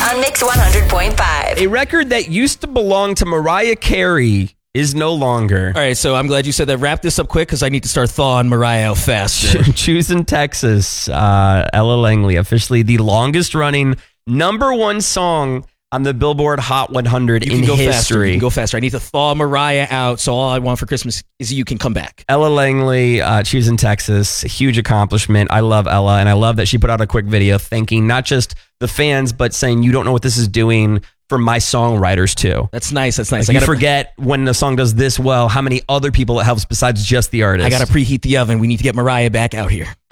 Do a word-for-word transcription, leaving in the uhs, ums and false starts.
on Mix one hundred point five. A record that used to belong to Mariah Carey is no longer. All right, so I'm glad you said that. Wrap this up quick because I need to start thawing Mariah out faster. Choosing Texas, uh, Ella Langley, officially the longest running number one song on the Billboard Hot one hundred You in can go history. faster. You can go faster. I need to thaw Mariah out, so all I want for Christmas is you can come back. Ella Langley, uh, Choosing Texas, a huge accomplishment. I love Ella, and I love that she put out a quick video thanking not just the fans, but saying, you don't know what this is doing for my songwriters too. That's nice. That's nice. Like, I you gotta, forget when the song does this well, how many other people it helps besides just the artist. I got to preheat the oven. We need to get Mariah back out here.